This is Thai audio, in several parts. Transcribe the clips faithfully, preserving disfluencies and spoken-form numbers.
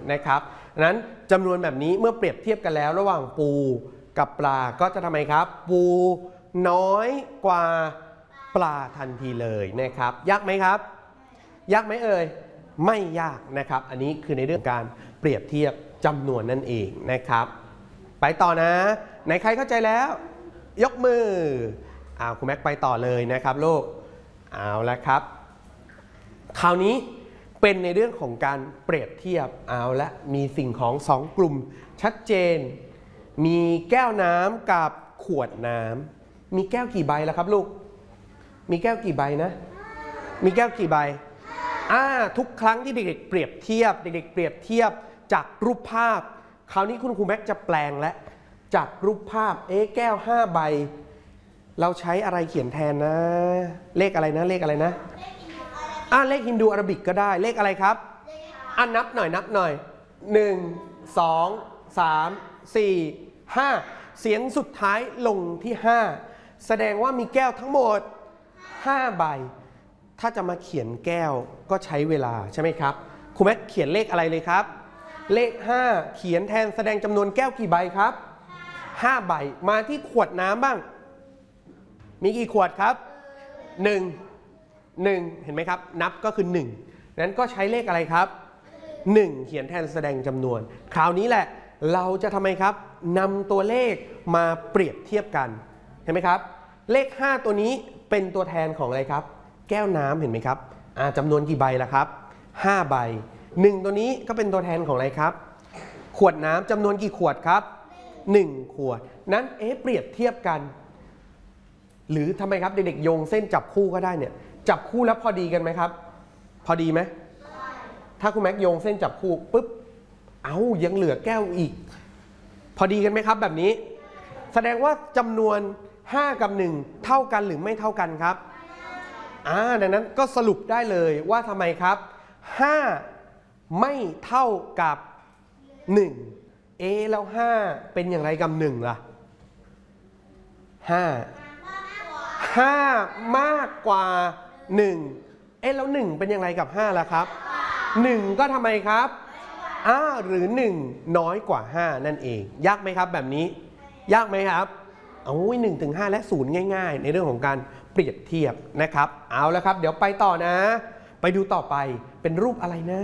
นะครับนั้นจำนวนแบบนี้เมื่อเปรียบเทียบกันแล้วระหว่างปูกับปลาก็จะทำไมครับปูน้อยกว่าปลาทันทีเลยนะครับยากไหมครับยากไหมเอ่ยไม่ยากนะครับอันนี้คือในเรื่องการเปรียบเทียบจำนวนนั่นเองนะครับไปต่อนะไหนใครเข้าใจแล้วยกมืออ้าวคุณแม็กไปต่อเลยนะครับลูกเอาละครับคราวนี้เป็นในเรื่องของการเปรียบเทียบเอาละมีสิ่งของสองกลุ่มชัดเจนมีแก้วน้ำกับขวดน้ำมีแก้วกี่ใบล่ะครับลูกมีแก้วกี่ใบนะมีแก้วกี่ใบอ่าทุกครั้งที่เด็กๆเปรียบเทียบเด็กๆเปรียบเทียบจากรูปภาพคราวนี้คุณครูแม็กจะแปลงและจากรูปภาพเอ๊ะแก้วห้าใบเราใช้อะไรเขียนแทนนะเลขอะไรนะเลขอะไรนะอ่าเลขฮินดูอาราบิกก็ได้เลขอะไรครับอ่านับหน่อยนับหน่อยหนึ่งสองสามสี่ห้าเสียงสุดท้ายลงที่ห้าแสดงว่ามีแก้วทั้งหมดห้าใบถ้าจะมาเขียนแก้วก็ใช้เวลาใช่ไหมครับครูแม็กเขียนเลขอะไรเลยครับเลขห้าเขียนแทนแสดงจำนวนแก้วกี่ใบครับห้าใบมาที่ขวดน้ำบ้างมีกี่ขวดครับหนึ่ง หนึ่งเห็นไหมครับนับก็คือหนึ่งนั้นก็ใช้เลขอะไรครับหนึ่งเขียนแทนแสดงจำนวนคราวนี้แหละเราจะทำไมครับนำตัวเลขมาเปรียบเทียบกันเห็นไหมครับเลขห้าตัวนี้เป็นตัวแทนของอะไรครับแก้วน้ำเห็นไหมครับอ่าจำนวนกี่ใบล่ะครับห้าใบหนึ่งตัวนี้ก็เป็นตัวแทนของอะไรครับขวดน้ำจำนวนกี่ขวดครับหนึ่งขวดนั้นเอ๊ะเปรียบเทียบกันหรือทำไมครับเด็กๆโยงเส้นจับคู่ก็ได้เนี่ยจับคู่แล้วพอดีกันไหมครับพอดีไหมถ้าคุณแม็กโยงเส้นจับคู่ปุ๊บเอ้ายังเหลือแก้วอีกพอดีกันไหมครับแบบนี้แสดงว่าจำนวนห้ากับหนึ่งเท่ากันหรือไม่เท่ากันครับอ่าดังนั้นก็สรุปได้เลยว่าทำไมครับห้าไม่เท่ากับหนึ่งเอแล้วห้าเป็นอย่างไรกับหนึ่งล่ะห้า ห้ามากกว่าหนึ่งเอ๊ะแล้วหนึ่งเป็นอย่างไรกับห้าล่ะครับหนึ่งก็ทำไมครับอ่าหรือหนึ่งน้อยกว่าห้านั่นเองยากไหมครับแบบนี้ยากไหมครับโอ้ยหนึ่งถึงห้าและศูนย์ง่ายๆในเรื่องของการเปรียบเทียบนะครับเอาละครับเดี๋ยวไปต่อนะไปดูต่อไปเป็นรูปอะไรนะ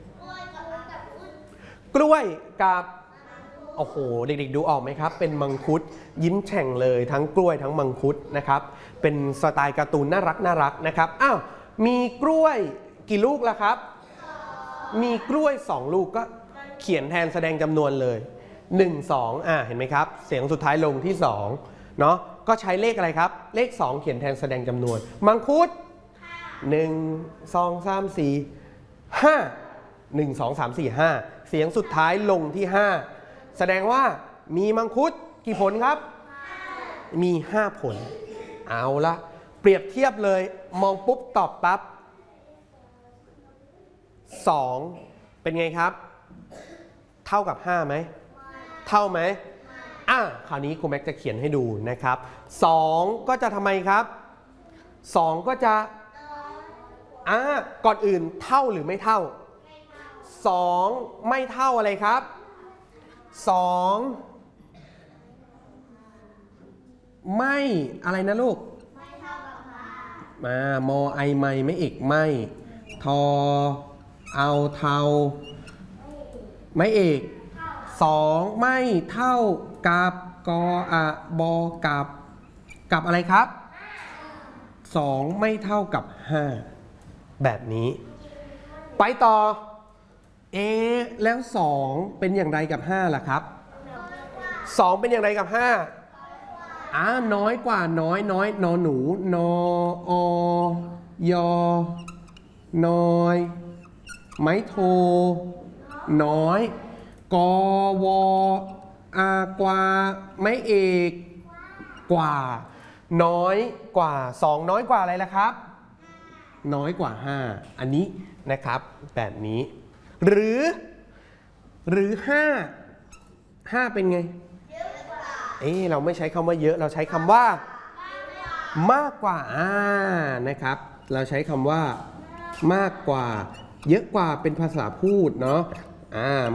กล้วยกับโอ้โหเด็กๆดูออกไหมครับเป็นมังคุดยิ้มแฉ่งเลยทั้งกล้วยทั้งมังคุดนะครับเป็นสไตล์การ์ตูนน่ารักน่ารักนะครับอ้าวมีกล้วยกี่ลูกล่ะครับมีกล้วยสองลูกก็เขียนแทนแสดงจำนวนเลยหนึ่ง สองอ่าเห็นไหมครับเสียงสุดท้ายลงที่สองเนาะก็ใช้เลขอะไรครับเลขสองเขียนแทนแสดงจำนวนมังคุดหนึ่ง สอง สาม สี่ ห้า หนึ่ง สอง สาม สี่ ห้าเสียงสุดท้ายลงที่ห้าแสดงว่ามีมังคุดกี่ผลครับมีห้าผลเอาละเปรียบเทียบเลยมองปุ๊บตอบปั๊บสองเป็นไงครับเท่ากับห้าไหมเท่าไหมอ่ะคราวนี้ครูแม็กจะเขียนให้ดูนะครับสองก็จะทำไมครับสองก็จะอ่ะก่อนอื่นเท่าหรือไม่เท่าสองไม่เท่าอะไรครับสองไม่อะไรนะลูกมามอไอไม่ไม่เอกไม่ทอเอาเทาไม่เอกสองไม่เท่ากับกออะบอกักกับอะไรครับสองไม่เท่ากับห้าแบบนี้ไปต่อเอแล้วสองเป็นอย่างไรกับห้าล่ะครับสองเป็นอย่างไรกับห้าอ่าน้อยกว่าน้อยน้อยนอหนูนออยอน้อยไม้โทน้อยกอวอากวาไม้เอกกว่าน้อยกว่าสองน้อยกว่าอะไรล่ะครับน้อยกว่าห้าอันนี้นะครับแบบนี้หรือหรือห้าห้าเป็นไงเอ๊ะเราไม่ใช้คำว่าเยอะเราใช้คำว่ามากกว่าอ่านะครับเราใช้คำว่ามากกว่าเยอะกว่าเป็นภาษาพูดเนาะอ่า